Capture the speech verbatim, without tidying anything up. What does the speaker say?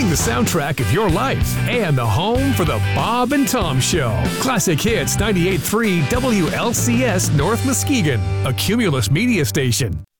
playing the soundtrack of your life and the home for the Bob and Tom Show. Classic Hits ninety-eight point three W L C S North Muskegon, a Cumulus media station.